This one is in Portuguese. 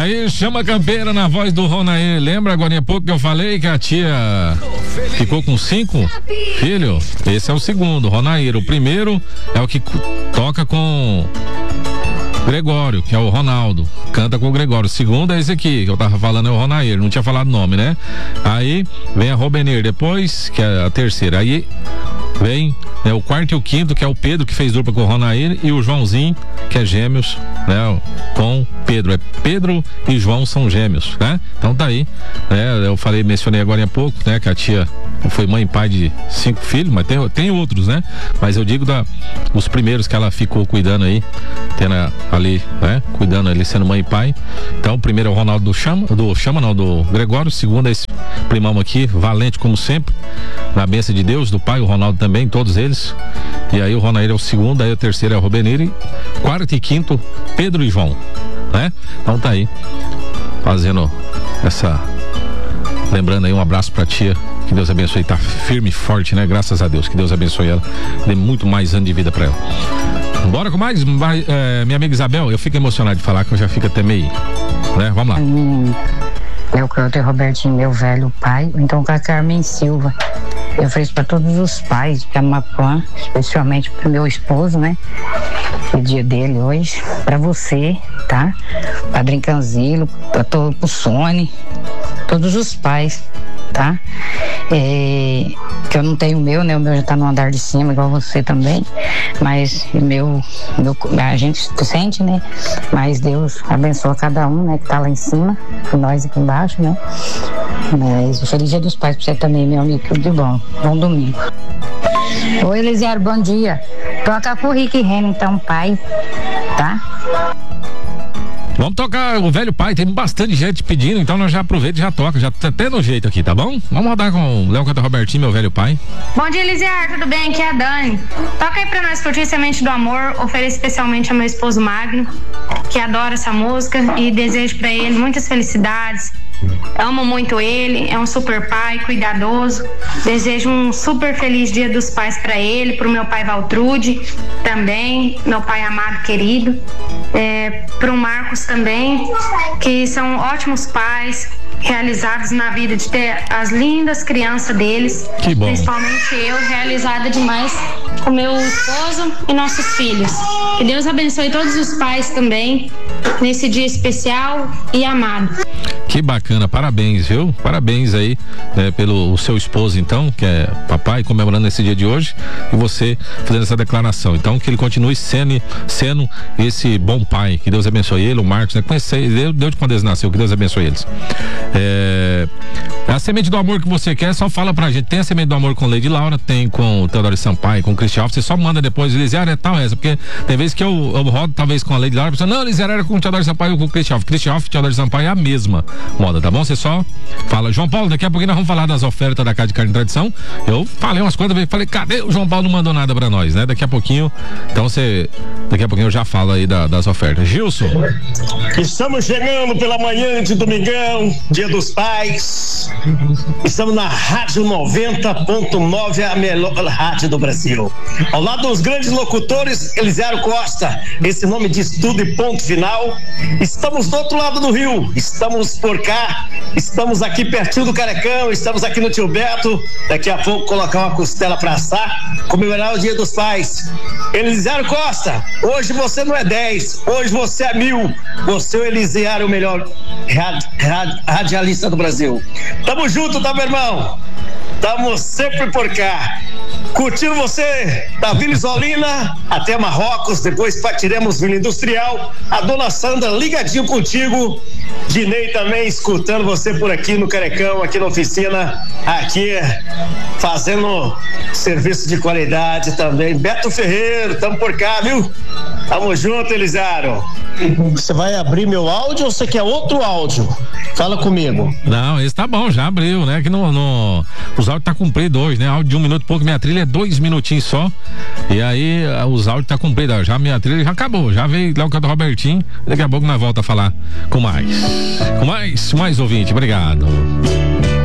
Aí chama a campeira na voz do Ronair. Lembra agora há pouco que eu falei que a tia ficou com 5 filhos? Esse é o segundo, Ronair. O primeiro é o que toca com Gregório, que é o Ronaldo, canta com o Gregório. O segundo é esse aqui, que eu tava falando, é o Ronair, não tinha falado nome, né? Aí vem a Robenir depois, que é a terceira. Aí vem o quarto e o quinto, que é o Pedro, que fez dupla com o Ronair, e o Joãozinho, que é gêmeos, né? Com Pedro. É Pedro e João são gêmeos, né? Então tá aí, né? Eu mencionei agora há pouco, né? Que a tia foi mãe e pai de 5 filhos, mas tem outros, né? Mas eu digo os primeiros que ela ficou cuidando aí, tendo ali, né? Cuidando ali, sendo mãe e pai. Então o primeiro é o Ronaldo do Gregório. O segundo é esse primão aqui, valente como sempre, na bênção de Deus, do pai, o Ronaldo também, todos eles. E aí o Ronair é o segundo, aí o terceiro é o Robenir, quarto e quinto, Pedro e João, né? Então tá aí, fazendo lembrando aí, um abraço pra tia, que Deus abençoe, tá firme e forte, né? Graças a Deus, que Deus abençoe ela, dê muito mais anos de vida pra ela. Bora com mais, minha amiga Isabel, eu fico emocionado de falar que eu já fico até meio, né? Vamos lá. Meu Cláudio Robertinho, meu velho pai, então com a Carmen Silva. Eu ofereço para todos os pais de Camaquã, especialmente pro meu esposo, né? O dia dele hoje, para você, tá? Padrinho Canzilo, pro Sony, todos os pais, tá? Que eu não tenho o meu, né? O meu já tá no andar de cima, igual você também, mas a gente sente, né? Mas Deus abençoa cada um, né? Que tá lá em cima, com nós aqui embaixo, né? Mas o feliz dia dos pais pra você também, meu amigo, tudo de bom. Bom domingo. Oi, Elisiário, bom dia. Toca pro Rick Hamilton, pai, tá? Vamos tocar o velho pai, tem bastante gente pedindo, então nós já aproveita e já toca, já tá até no jeito aqui, tá bom? Vamos rodar com o Léo Canta Robertinho, meu velho pai. Bom dia, Elisiário, tudo bem? Aqui é a Dani. Toca aí pra nós curtir Semente do Amor, ofereço especialmente ao meu esposo Magno, que adora essa música, e desejo pra ele muitas felicidades. Amo muito ele, é um super pai, cuidadoso. Desejo um super feliz Dia dos Pais para ele, pro meu pai Valtrude também, meu pai amado, querido, pro Marcos também, que são ótimos pais, realizados na vida, de ter as lindas crianças deles. Que bom. Principalmente eu, realizada demais com meu esposo e nossos filhos. Que Deus abençoe todos os pais também nesse dia especial e amado. Que bacana, parabéns, viu? Parabéns aí, né, pelo seu esposo, então, que é papai, comemorando esse dia de hoje, e você fazendo essa declaração. Então, que ele continue sendo esse bom pai. Que Deus abençoe ele, o Marcos, né? Deus de quando eles nasceu, que Deus abençoe eles. A semente do amor que você quer, só fala pra gente. Tem a semente do amor com Lady Laura, tem com o Teodoro Sampaio, com o Cristian. Você só manda depois, Elisiário, é tal essa, porque tem vezes que eu rodo talvez com a Lady Laura, a pessoa, não, Elisiário era com o Teodoro Sampaio ou com o Cristian e Teodoro Sampaio é a mesma moda, tá bom? Você só fala. João Paulo, daqui a pouquinho nós vamos falar das ofertas da Casa de Carne e Tradição. Eu falei umas coisas, falei, cadê o João Paulo? Não mandou nada pra nós, né? Daqui a pouquinho, então daqui a pouquinho eu já falo aí das ofertas. Gilson. Estamos chegando pela manhã de domingão, Dia dos Pais. Estamos na Rádio 90.9, a melhor rádio do Brasil. Ao lado dos grandes locutores, Elisiário Costa, esse nome diz tudo e ponto final. Estamos do outro lado do rio, estamos por cá, estamos aqui pertinho do Carecão, estamos aqui no Tio Beto. Daqui a pouco colocar uma costela pra assar, comemorar o Dia dos Pais. Elisiário Costa, hoje você não é 10, hoje você é 1000. Você, o Elisiário, o melhor radialista do Brasil. Tamo junto, tá, meu irmão? Tamo sempre por cá. Curtindo você da Vila Isolina até Marrocos, depois partiremos Vila Industrial. A dona Sandra ligadinho contigo. Dinei também escutando você por aqui no Carecão, aqui na oficina, aqui fazendo serviço de qualidade também. Beto Ferreiro, tamo por cá, viu? Tamo junto, Elisiário. Você vai abrir meu áudio ou você quer outro áudio? Fala comigo. Não, esse tá bom, já abriu, né? Que os áudios tá cumprido hoje, né? Áudio de 1 minuto e pouco, minha trilha é 2 minutinhos só. E aí, os áudios tá cumprido, já minha trilha já acabou, já veio lá o canto Robertinho. Daqui a pouco nós volta a falar com mais ouvinte, obrigado.